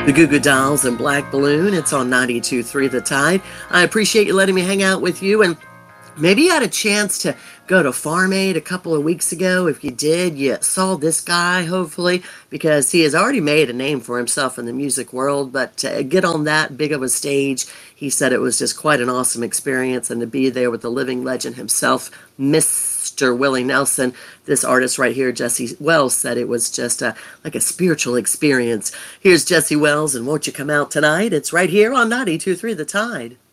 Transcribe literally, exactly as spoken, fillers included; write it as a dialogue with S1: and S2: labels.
S1: The Goo Goo Dolls and Black Balloon. It's on ninety-two point three The Tide. I appreciate you letting me hang out with you. And maybe you had a chance to go to Farm Aid a couple of weeks ago. If you did, you saw this guy, hopefully, because he has already made a name for himself in the music world. But to get on that big of a stage, he said it was just quite an awesome experience. And to be there with the living legend himself, Mister Willie Nelson, this artist right here, Jesse Wells, said it was just a, like a spiritual experience. Here's Jesse Wells, and Won't You Come Out Tonight? It's right here on ninety-two point three The Tide.